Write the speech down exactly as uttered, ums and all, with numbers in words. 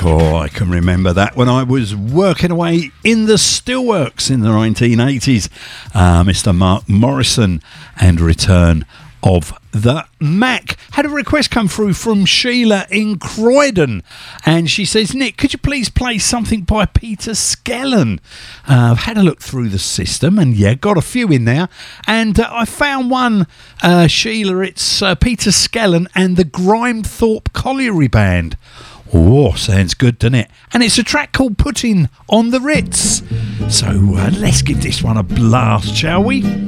Oh, I can remember that when I was working away in the steelworks in the nineteen eighties. Uh, Mister Mark Morrison and Return of the Mac. Had a request come through from Sheila in Croydon, and she says, Nick, could you please play something by Peter Skellern? Uh, I've had a look through the system, and yeah, got a few in there, and uh, I found one, uh, Sheila. It's uh, Peter Skellern and the Grimethorpe Colliery Band. Oh, sounds good, doesn't it? And it's a track called Putting on the Ritz. So uh, let's give this one a blast, shall we?